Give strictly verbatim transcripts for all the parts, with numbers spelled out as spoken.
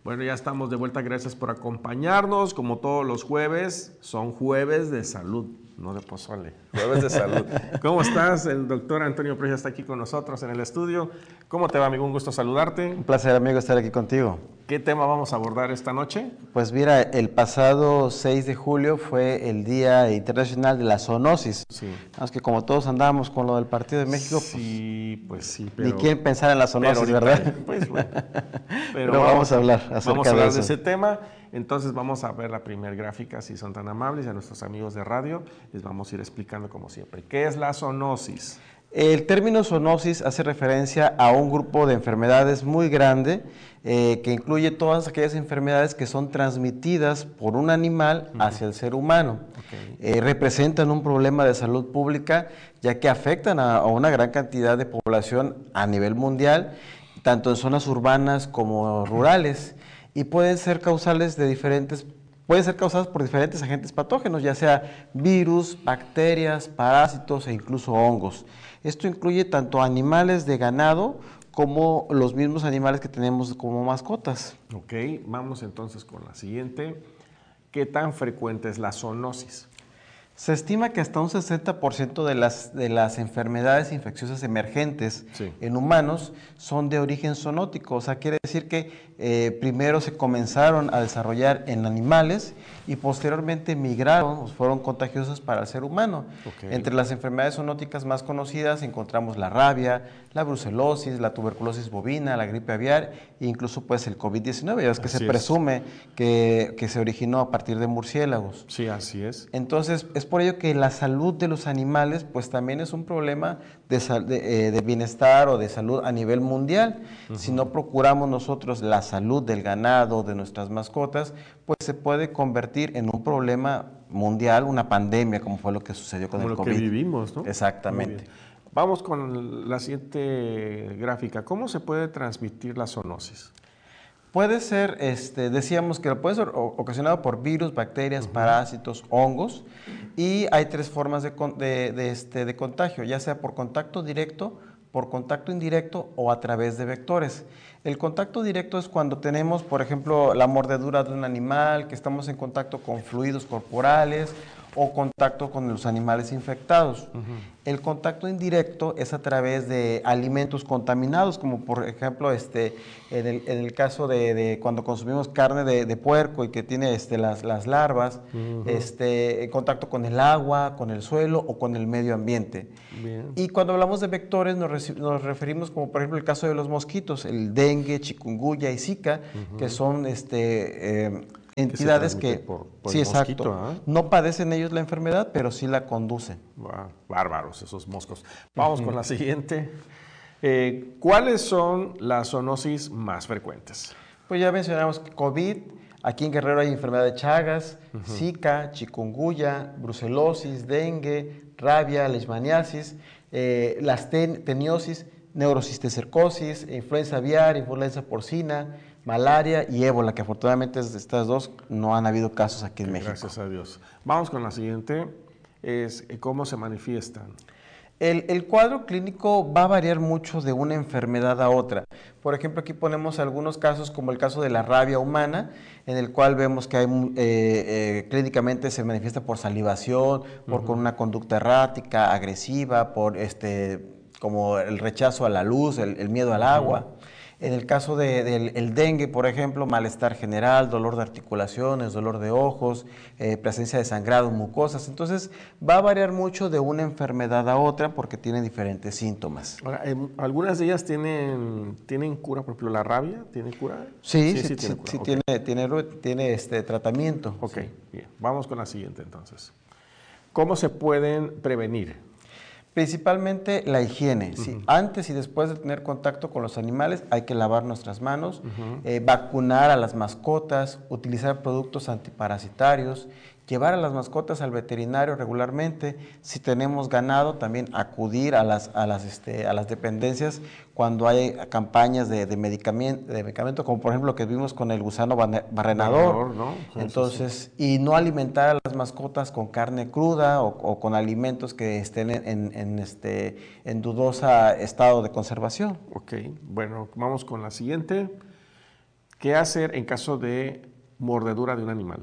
Bueno, ya estamos de vuelta, gracias por acompañarnos. Como todos los jueves, son jueves de salud, no de pozole, jueves de salud. ¿Cómo estás? El doctor Antonio Presa está aquí con nosotros en el estudio. ¿Cómo te va, amigo? Un gusto saludarte. Un placer, amigo, estar aquí contigo. ¿Qué tema vamos a abordar esta noche? Pues mira, el pasado seis de julio fue el Día Internacional de la Zoonosis. Sí. Es que como todos andábamos con lo del Partido de México, sí, pues, pues sí, pero... Ni quieren pensar en la zoonosis, ¿verdad? Pues bueno. Pero, pero vamos, vamos a hablar acerca vamos a hablar de, de ese tema. Entonces vamos a ver la primera gráfica, si son tan amables, y a nuestros amigos de radio les vamos a ir explicando como siempre. ¿Qué es la zoonosis? El término zoonosis hace referencia a un grupo de enfermedades muy grande eh, que incluye todas aquellas enfermedades que son transmitidas por un animal uh-huh. hacia el ser humano. Okay. Eh, representan un problema de salud pública ya que afectan a, a una gran cantidad de población a nivel mundial, tanto en zonas urbanas como rurales, y pueden ser causales de diferentes Pueden ser causadas por diferentes agentes patógenos, ya sea virus, bacterias, parásitos e incluso hongos. Esto incluye tanto animales de ganado como los mismos animales que tenemos como mascotas. Ok, vamos entonces con la siguiente. ¿Qué tan frecuente es la zoonosis? Se estima que hasta un sesenta por ciento de las, de las enfermedades infecciosas emergentes sí. en humanos son de origen zoonótico. O sea, quiere decir que eh, primero se comenzaron a desarrollar en animales y posteriormente migraron, fueron contagiosas para el ser humano. Okay. Entre las enfermedades zoonóticas más conocidas encontramos la rabia, la brucelosis, la tuberculosis bovina, la gripe aviar e incluso pues el COVID diecinueve. Ya es que así se presume que, que se originó a partir de murciélagos. Sí, así es. Entonces, es por ello que la salud de los animales pues también es un problema de, de, de bienestar o de salud a nivel mundial. Uh-huh. Si no procuramos nosotros la salud del ganado, de nuestras mascotas, pues se puede convertir en un problema mundial, una pandemia, como fue lo que sucedió con como el lo COVID. Que vivimos, ¿no? Exactamente. Vamos con la siguiente gráfica. ¿Cómo se puede transmitir la zoonosis? Puede ser, este, decíamos que puede ser ocasionado por virus, bacterias, uh-huh. parásitos, hongos, y hay tres formas de, de, de, este, de contagio, ya sea por contacto directo, por contacto indirecto o a través de vectores. El contacto directo es cuando tenemos, por ejemplo, la mordedura de un animal, que estamos en contacto con fluidos corporales o contacto con los animales infectados. Uh-huh. El contacto indirecto es a través de alimentos contaminados, como por ejemplo este, en, el, en el caso de, de cuando consumimos carne de, de puerco y que tiene este, las, las larvas, uh-huh. este, en contacto con el agua, con el suelo o con el medio ambiente. Bien. Y cuando hablamos de vectores nos, nos referimos como por ejemplo el caso de los mosquitos, el dengue, chikungunya y zika, uh-huh. que son este, eh, entidades que, que por, por sí, exacto, mosquito, ¿eh? no padecen ellos la enfermedad, pero sí la conducen. Wow, bárbaros esos moscos. Vamos uh-huh. con la siguiente. Eh, ¿Cuáles son las zoonosis más frecuentes? Pues ya mencionamos COVID, aquí en Guerrero hay enfermedad de Chagas, uh-huh. Zika, chikungunya, brucelosis, dengue, rabia, leishmaniasis, eh, las ten, teniosis, neurocisticercosis, influenza aviar, influenza porcina, malaria y ébola, que afortunadamente de estas dos no han habido casos aquí en México. Gracias a Dios. Vamos con la siguiente, es cómo se manifiestan. El, el cuadro clínico va a variar mucho de una enfermedad a otra. Por ejemplo, aquí ponemos algunos casos como el caso de la rabia humana, en el cual vemos que hay, eh, eh, clínicamente se manifiesta por salivación, por uh-huh. con una conducta errática, agresiva, por este, como el rechazo a la luz, el, el miedo al agua. Uh-huh. En el caso del de, de, dengue, por ejemplo, malestar general, dolor de articulaciones, dolor de ojos, eh, presencia de sangrado, mucosas. Entonces, va a variar mucho de una enfermedad a otra porque tiene diferentes síntomas. Ahora, eh, ¿algunas de ellas tienen, tienen cura? Por ejemplo, ¿la rabia tiene cura? Sí, sí, sí, sí, tiene, cura. sí okay. tiene, tiene, tiene este tratamiento. Ok, sí. bien. Vamos con la siguiente entonces. ¿Cómo se pueden prevenir? Principalmente la higiene. Uh-huh. ¿sí? Antes y después de tener contacto con los animales hay que lavar nuestras manos, uh-huh. eh, vacunar a las mascotas, utilizar productos antiparasitarios, llevar a las mascotas al veterinario regularmente. Si tenemos ganado, también acudir a las, a las, este, a las dependencias cuando hay campañas de, de, medicamento, de medicamento, como por ejemplo lo que vimos con el gusano barrenador. ¿no? Sí, Entonces, sí, sí. y no alimentar a las mascotas con carne cruda o, o con alimentos que estén en, en, en, este, en dudosa estado de conservación. Ok, bueno, vamos con la siguiente. ¿Qué hacer en caso de mordedura de un animal?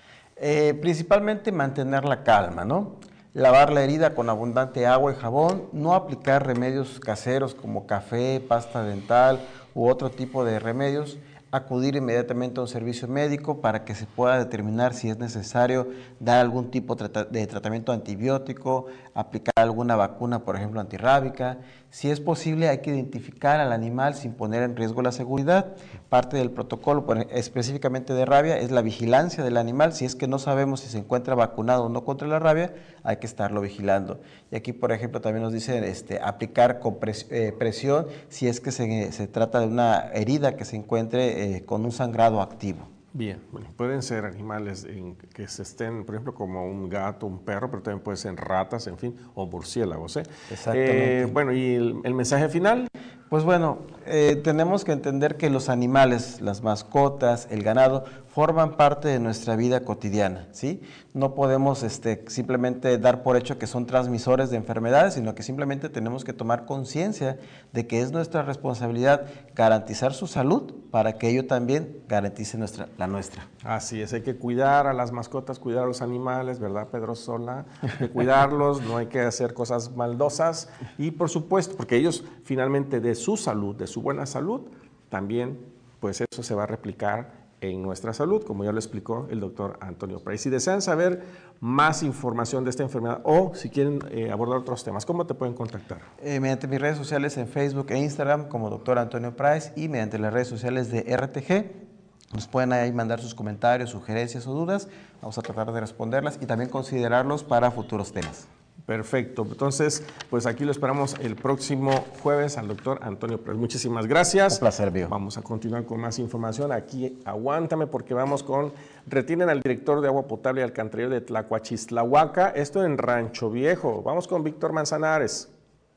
Eh, principalmente mantener la calma, ¿no? Lavar la herida con abundante agua y jabón, no aplicar remedios caseros como café, pasta dental u otro tipo de remedios, acudir inmediatamente a un servicio médico para que se pueda determinar si es necesario dar algún tipo de tratamiento antibiótico, aplicar alguna vacuna, por ejemplo, antirrábica. Si es posible, hay que identificar al animal sin poner en riesgo la seguridad. Parte del protocolo, específicamente de rabia, es la vigilancia del animal. Si es que no sabemos si se encuentra vacunado o no contra la rabia, hay que estarlo vigilando. Y aquí, por ejemplo, también nos dicen este, aplicar con pres, eh, presión si es que se, se trata de una herida que se encuentre eh, con un sangrado activo. Bien, bueno, pueden ser animales en, que se estén, por ejemplo, como un gato, un perro, pero también pueden ser ratas, en fin, o murciélagos. ¿eh? Exactamente. Eh, bueno, ¿y el, el mensaje final? Pues bueno, eh, tenemos que entender que los animales, las mascotas, el ganado, forman parte de nuestra vida cotidiana, ¿sí? No podemos este, simplemente dar por hecho que son transmisores de enfermedades, sino que simplemente tenemos que tomar conciencia de que es nuestra responsabilidad garantizar su salud para que ello también garantice nuestra, la nuestra. Así es, hay que cuidar a las mascotas, cuidar a los animales, ¿verdad, Pedro Sola? Hay que cuidarlos, no hay que hacer cosas maldosas y, por supuesto, porque ellos finalmente de su salud, de su buena salud, también pues eso se va a replicar en nuestra salud, como ya lo explicó el doctor Antonio Price. Si desean saber más información de esta enfermedad o si quieren eh, abordar otros temas, ¿cómo te pueden contactar? Eh, mediante mis redes sociales en Facebook e Instagram como doctor Antonio Price y mediante las redes sociales de R T G. Nos pueden ahí mandar sus comentarios, sugerencias o dudas. Vamos a tratar de responderlas y también considerarlos para futuros temas. Perfecto. Entonces, pues aquí lo esperamos el próximo jueves al doctor Antonio Price. Muchísimas gracias. Un placer, Bio. Vamos a continuar con más información. Aquí aguántame porque vamos con... Retienen al director de agua potable y alcantarillado de Tlacuachistlahuaca, esto en Rancho Viejo. Vamos con Víctor Manzanares.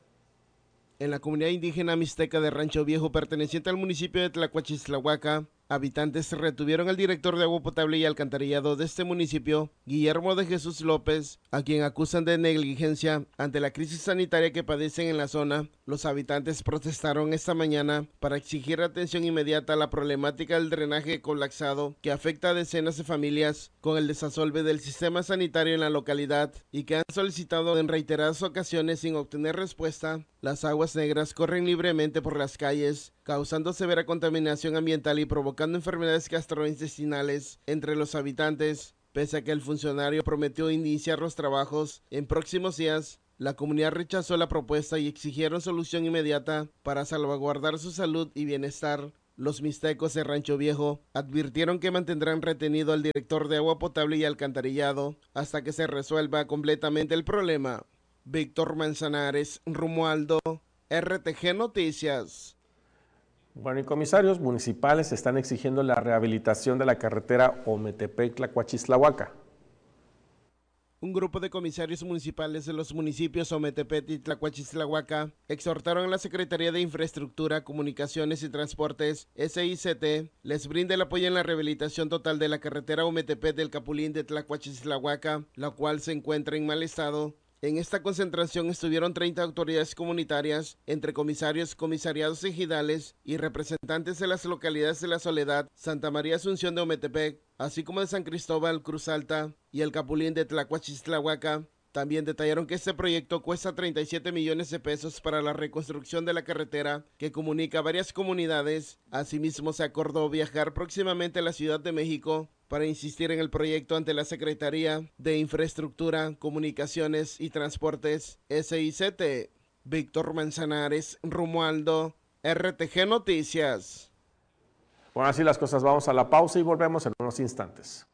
En la comunidad indígena mixteca de Rancho Viejo, perteneciente al municipio de Tlacuachistlahuaca, habitantes retuvieron al director de agua potable y alcantarillado de este municipio, Guillermo de Jesús López, a quien acusan de negligencia ante la crisis sanitaria que padecen en la zona. Los habitantes protestaron esta mañana para exigir atención inmediata a la problemática del drenaje colapsado que afecta a decenas de familias con el desasolve del sistema sanitario en la localidad y que han solicitado en reiteradas ocasiones sin obtener respuesta. Las aguas negras corren libremente por las calles, causando severa contaminación ambiental y provocando enfermedades gastrointestinales entre los habitantes. Pese a que el funcionario prometió iniciar los trabajos en próximos días, la comunidad rechazó la propuesta y exigieron solución inmediata para salvaguardar su salud y bienestar. Los mixtecos de Rancho Viejo advirtieron que mantendrán retenido al director de agua potable y alcantarillado hasta que se resuelva completamente el problema. Víctor Manzanares, Romualdo, R T G Noticias. Bueno, y comisarios municipales están exigiendo la rehabilitación de la carretera Ometepec-Tlacuachistlahuaca. Un grupo de comisarios municipales de los municipios Ometepec y Tlacuachistlahuaca exhortaron a la Secretaría de Infraestructura, Comunicaciones y Transportes, S I C T, les brinde el apoyo en la rehabilitación total de la carretera Ometepec del Capulín de Tlacuachistlahuaca, la cual se encuentra en mal estado. En esta concentración estuvieron treinta autoridades comunitarias, entre comisarios, comisariados ejidales y representantes de las localidades de La Soledad, Santa María Asunción de Ometepec, así como de San Cristóbal, Cruz Alta y el Capulín de Tlacuachistlahuaca. También detallaron que este proyecto cuesta treinta y siete millones de pesos para la reconstrucción de la carretera que comunica varias comunidades. Asimismo, se acordó viajar próximamente a la Ciudad de México para insistir en el proyecto ante la Secretaría de Infraestructura, Comunicaciones y Transportes, S I C T. Víctor Manzanares, Romualdo, R T G Noticias. Bueno, así las cosas, vamos a la pausa y volvemos en unos instantes.